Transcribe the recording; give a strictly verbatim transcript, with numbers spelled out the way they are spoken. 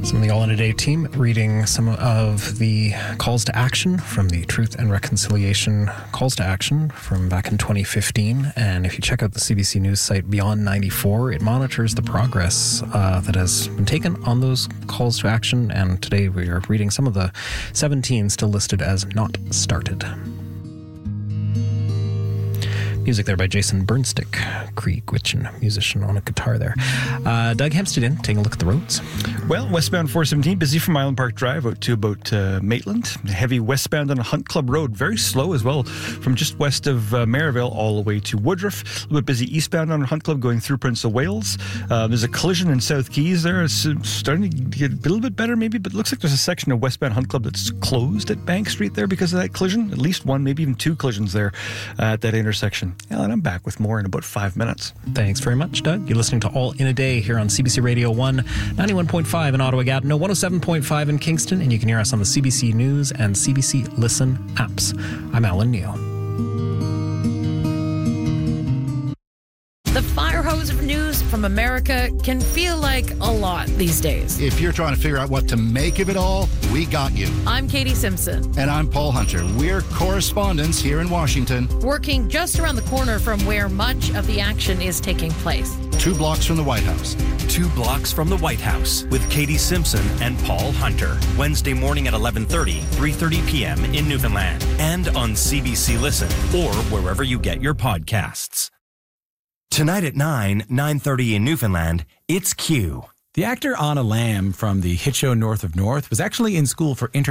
Some of the All in a Day team reading some of the calls to action from the Truth and Reconciliation calls to action from back in twenty fifteen. And if you check out the C B C News site Beyond ninety-four, it monitors the progress uh, that has been taken on those calls to action. And today we are reading some of the seventeen still listed as not started. Music there by Jason Burnstick, Cree Gwitchin, musician on a guitar there. Uh, Doug Hempstead taking a look at the roads. Well, westbound four seventeen, busy from Island Park Drive out to about uh, Maitland. Heavy westbound on Hunt Club Road, very slow as well, from just west of uh, Maryvale all the way to Woodruff. A little bit busy eastbound on Hunt Club going through Prince of Wales. Uh, there's a collision in South Keys there. It's uh, starting to get a little bit better maybe, but it looks like there's a section of westbound Hunt Club that's closed at Bank Street there because of that collision. At least one, maybe even two collisions there uh, at that intersection. Yeah, and I'm back with more in about five minutes. Thanks very much, Doug. You're listening to All in a Day here on C B C Radio one, ninety-one point five in Ottawa-Gatineau, one oh seven point five in Kingston, and you can hear us on the C B C News and C B C Listen apps. I'm Alan Neal. The fire hose of news from America can feel like a lot these days. If you're trying to figure out what to make of it all, we got you. I'm Katie Simpson. And I'm Paul Hunter. We're correspondents here in Washington. Working just around the corner from where much of the action is taking place. Two blocks from the White House. Two blocks from the White House with Katie Simpson and Paul Hunter. Wednesday morning at eleven thirty, three thirty p.m. in Newfoundland. And on C B C Listen or wherever you get your podcasts. Tonight at nine, nine thirty in Newfoundland, it's Q. The actor Anna Lamb from the hit show North of North was actually in school for inter